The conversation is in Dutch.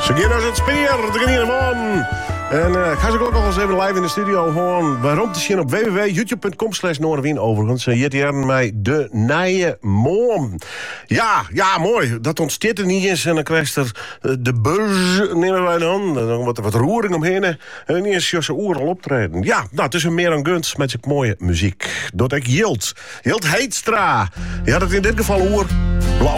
Ze gaan als het speer, de genieten van. En ga ze ook nog eens even live in de studio gewoon waarom te zien op www.youtube.com/Noorderwien overigens. Hier hebben mij de nije moom. Ja, mooi. Dat ontsteert er niet eens. En dan krijgt er de buzz, nemen wij dan. Dan wordt er wat roering omheen. En dan is Josse Oer al optreden. Ja, nou, het is een meer dan gunst met zijn mooie muziek. Dat ik Jilt Heetstra. Die had het in dit geval oer.